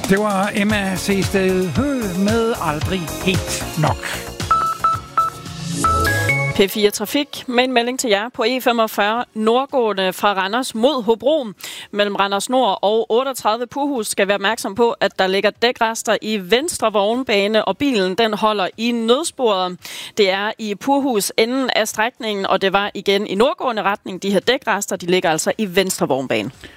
Det var Emma Seested med Aldrig helt nok. P4 Trafik med en melding til jer på E45 nordgående fra Randers mod Hobro. Mellem Randers Nord og 38 Purhus skal være opmærksom på, at der ligger dækrester i venstre vognbane, og bilen den holder i nødsporet. Det er i Purhus enden af strækningen, og det var igen i nordgående retning. De her dækrester, de ligger altså i venstre vognbane.